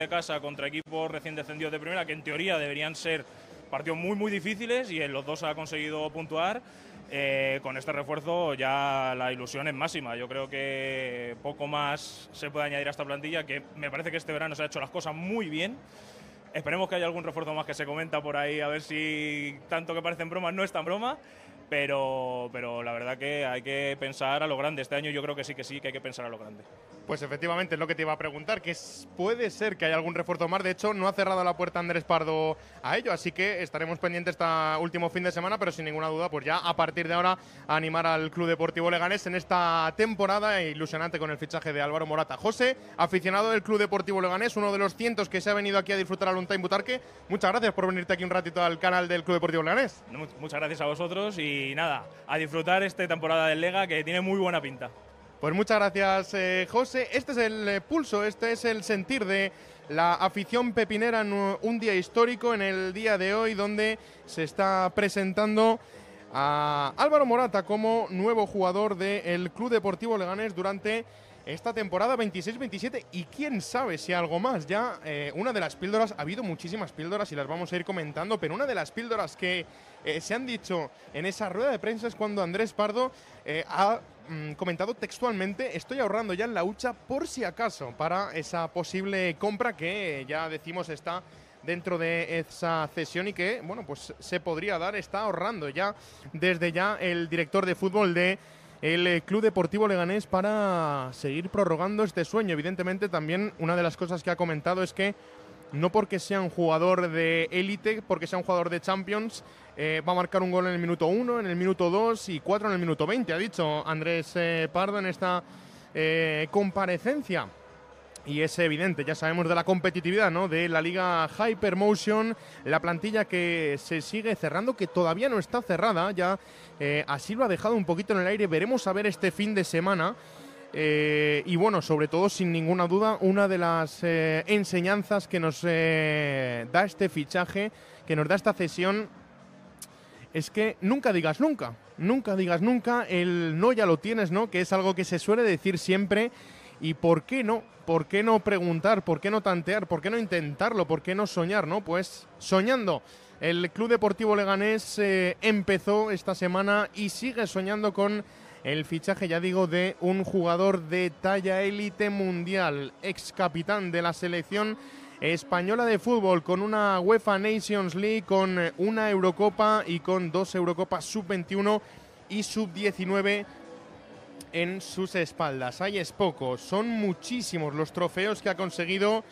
de casa contra equipos recién descendidos de primera, que en teoría deberían ser partidos muy difíciles, y en los dos ha conseguido puntuar. Con este refuerzo ya la ilusión es máxima. Yo creo que poco más se puede añadir a esta plantilla, que me parece que este verano se ha hecho las cosas muy bien. Esperemos que haya algún refuerzo más que se comenta por ahí, a ver si tanto que parecen bromas no es tan broma. Pero la verdad que hay que pensar a lo grande. Este año yo creo que sí que hay que pensar a lo grande. Pues efectivamente es lo que te iba a preguntar, que puede ser que haya algún refuerzo más. De hecho, no ha cerrado la puerta Andrés Pardo a ello, así que estaremos pendientes este último fin de semana, pero sin ninguna duda, pues ya a partir de ahora a animar al Club Deportivo Leganés en esta temporada ilusionante con el fichaje de Álvaro Morata. José, aficionado del Club Deportivo Leganés, uno de los cientos que se ha venido aquí a disfrutar al Long-Time Butarque, muchas gracias por venirte aquí un ratito al canal del Club Deportivo Leganés. Muchas gracias a vosotros y nada, a disfrutar esta temporada del Lega, que tiene muy buena pinta. Pues muchas gracias, José. Este es el pulso, este es el sentir de la afición pepinera en un día histórico, en el día de hoy, donde se está presentando a Álvaro Morata como nuevo jugador del Club Deportivo Leganés durante esta temporada 26-27, y quién sabe si algo más. Ya una de las píldoras, ha habido muchísimas píldoras y las vamos a ir comentando, pero una de las píldoras que se han dicho en esa rueda de prensa es cuando Andrés Pardo ha comentado textualmente: estoy ahorrando ya en la hucha por si acaso para esa posible compra que ya decimos está dentro de esa cesión y que, bueno, pues se podría dar. Está ahorrando ya desde ya el director de fútbol de el Club Deportivo Leganés para seguir prorrogando este sueño. Evidentemente también una de las cosas que ha comentado es que no porque sea un jugador de élite, porque sea un jugador de Champions, va a marcar un gol en el minuto 1, en el minuto 2 y 4 en el minuto 20, ha dicho Andrés Pardo en esta comparecencia. Y es evidente, ya sabemos de la competitividad, ¿no?, de la Liga Hypermotion, la plantilla que se sigue cerrando, que todavía no está cerrada, ya así lo ha dejado un poquito en el aire. Veremos a ver este fin de semana. Y bueno, sobre todo, sin ninguna duda, una de las enseñanzas que nos da este fichaje, que nos da esta cesión, es que nunca digas nunca. Nunca digas nunca, el no ya lo tienes, ¿no?, que es algo que se suele decir siempre. ¿Y por qué no? ¿Por qué no preguntar? ¿Por qué no tantear? ¿Por qué no intentarlo? ¿Por qué no soñar, no? Pues soñando. El Club Deportivo Leganés empezó esta semana y sigue soñando con el fichaje, ya digo, de un jugador de talla élite mundial, ex capitán de la selección española de fútbol, con una UEFA Nations League, con una Eurocopa y con 2 Eurocopas sub-21 y sub-19 en sus espaldas. Ahí es poco, son muchísimos los trofeos que ha conseguido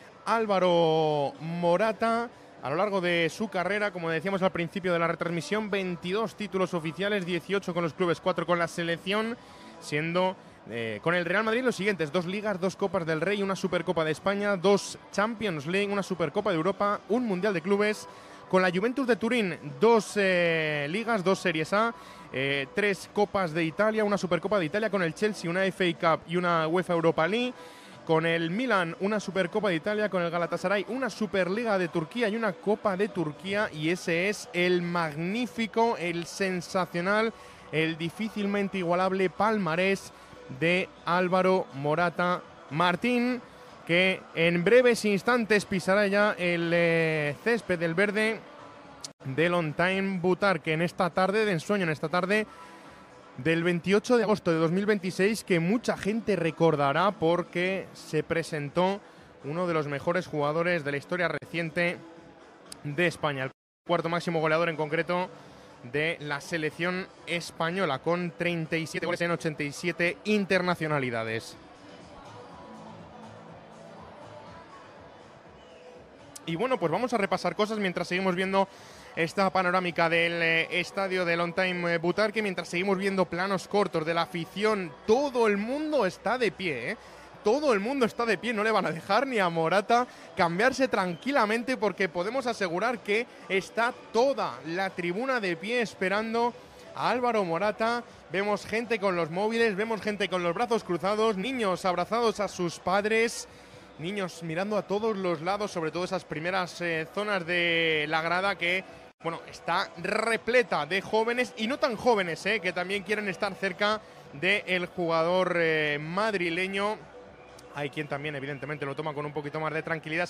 Álvaro Morata a lo largo de su carrera. Como decíamos al principio de la retransmisión, 22 títulos oficiales, 18 con los clubes, 4 con la selección, siendo con el Real Madrid los siguientes: 2 ligas, 2 copas del Rey, una Supercopa de España, 2 Champions League, una Supercopa de Europa, un Mundial de Clubes. Con la Juventus de Turín, 2 ligas, 2 Series A, 3 Copas de Italia, una Supercopa de Italia. Con el Chelsea, una FA Cup y una UEFA Europa League. Con el Milan, una Supercopa de Italia. Con el Galatasaray, una Superliga de Turquía y una Copa de Turquía. Y ese es el magnífico, el sensacional, el difícilmente igualable palmarés de Álvaro Morata Martín, que en breves instantes pisará ya el césped del verde del Long-Time Butarque en esta tarde de ensueño, en esta tarde del 28 de agosto de 2026, que mucha gente recordará porque se presentó uno de los mejores jugadores de la historia reciente de España, el cuarto máximo goleador en concreto de la selección española, con 37 goles en 87 internacionalidades. Y bueno, pues vamos a repasar cosas mientras seguimos viendo esta panorámica del estadio de Long-Time Butarque, mientras seguimos viendo planos cortos de la afición. Todo el mundo está de pie, ¿eh? Todo el mundo está de pie, no le van a dejar ni a Morata cambiarse tranquilamente, porque podemos asegurar que está toda la tribuna de pie esperando a Álvaro Morata. Vemos gente con los móviles, vemos gente con los brazos cruzados, niños abrazados a sus padres, niños mirando a todos los lados, sobre todo esas primeras zonas de la grada que, bueno, está repleta de jóvenes y no tan jóvenes, que también quieren estar cerca del jugador madrileño. Hay quien también, evidentemente, lo toma con un poquito más de tranquilidad.